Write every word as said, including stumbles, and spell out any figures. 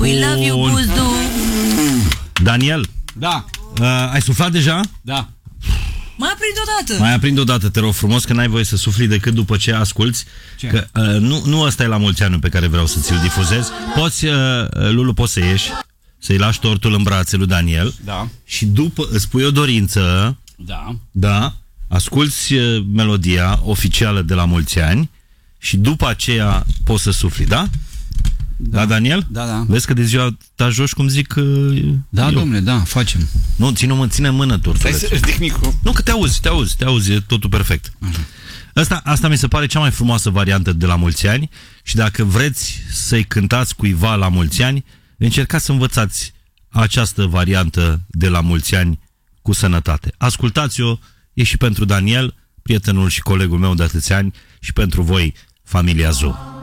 We love you, Buzdu. Daniel? Da. Uh, ai suflat deja? Da. Mai aprind odată. Mai aprind odată, te rog frumos, că n-ai voie să sufli decât după ce asculți. Ce? Că, uh, nu, nu ăsta e la mulți ani pe care vreau să ți-l difuzez. Poți, uh, Lulu, poți să ieși, să-i lași tortul în brațe lui Daniel. Da. Și după îți pui o dorință. Da. Da. Asculți uh, melodia oficială de la mulți ani și după aceea poți să sufli, da? Da, da Daniel? Da, da. Vezi că de ziua ta joci, cum zic uh, Da, eu. domnule, da, facem. Nu, ține-mă, ține în mână tortul. Stai să ridic micro. Nu, că te auzi, te auzi, te auzi, e totul perfect. Așa. Asta, asta mi se pare cea mai frumoasă variantă de la mulți ani și dacă vreți să-i cântați cuiva la mulți ani, încercați să învățați această variantă de la mulți ani cu sănătate. Ascultați-o, e și pentru Daniel, prietenul și colegul meu de atâția ani, și pentru voi, familia Zoo.